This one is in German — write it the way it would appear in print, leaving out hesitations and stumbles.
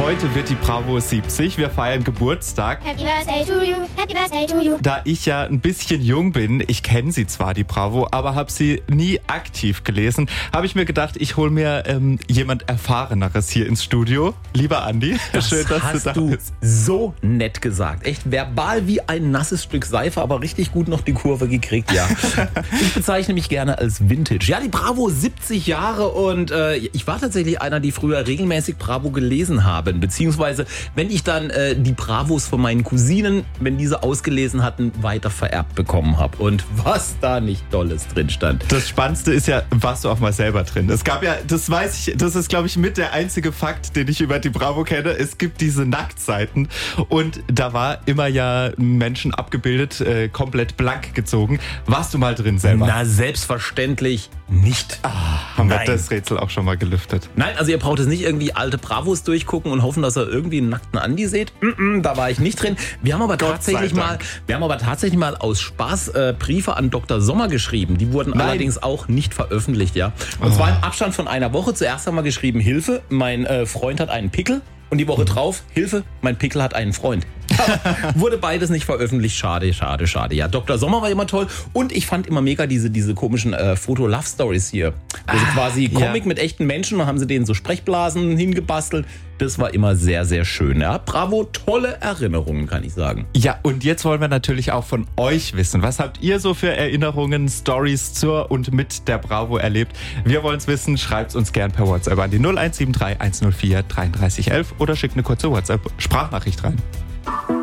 heute wird die Bravo 70. Wir feiern Geburtstag. Happy Birthday to you, Happy Birthday to you. Da ich ja ein bisschen jung bin, ich kenne sie zwar, die Bravo, aber habe sie nie aktiv gelesen, habe ich mir gedacht, ich hole mir jemand Erfahreneres hier ins Studio. Lieber Andi, schön, dass hast du da bist. So nett gesagt. Echt verbal wie ein nasses Stück Seife, aber richtig gut noch die Kurve gekriegt, ja. Ich bezeichne mich gerne als Vintage. Ja, die Bravo 70 Jahre und ich war tatsächlich einer, die früher regelmäßig Bravo gelesen haben. Beziehungsweise, wenn ich dann die Bravos von meinen Cousinen, wenn diese ausgelesen hatten, weiter vererbt bekommen habe. Und was da nicht Tolles drin stand. Das Spannendste ist ja, warst du auch mal selber drin. Es gab ja, das weiß ich, das ist, glaube ich, mit der einzige Fakt, den ich über die Bravo kenne. Es gibt diese Nacktseiten und da war immer ja Menschen abgebildet, komplett blank gezogen. Warst du mal drin selber? Na, selbstverständlich nicht. Haben wir das Rätsel auch schon mal gelüftet? Nein, also ihr braucht es nicht irgendwie alte Bravos durchgucken und hoffen, dass ihr irgendwie einen nackten Andi seht. Da war ich nicht drin. Wir haben aber tatsächlich mal aus Spaß Briefe an Dr. Sommer geschrieben. Die wurden allerdings auch nicht veröffentlicht, ja. Und zwar im Abstand von einer Woche. Zuerst haben wir geschrieben, Hilfe, mein Freund hat einen Pickel. Und die Woche drauf, Hilfe, mein Pickel hat einen Freund. Wurde beides nicht veröffentlicht. Schade. Ja, Dr. Sommer war immer toll. Und ich fand immer mega diese komischen Foto-Love-Stories hier. Also quasi Comic mit echten Menschen. Da haben sie denen so Sprechblasen hingebastelt. Das war immer sehr, sehr schön. Ja. Bravo, tolle Erinnerungen, kann ich sagen. Ja, und jetzt wollen wir natürlich auch von euch wissen. Was habt ihr so für Erinnerungen, Stories zur und mit der Bravo erlebt? Wir wollen es wissen. Schreibt uns gern per WhatsApp an die 0173 104 33 11 oder schickt eine kurze WhatsApp-Sprachnachricht rein.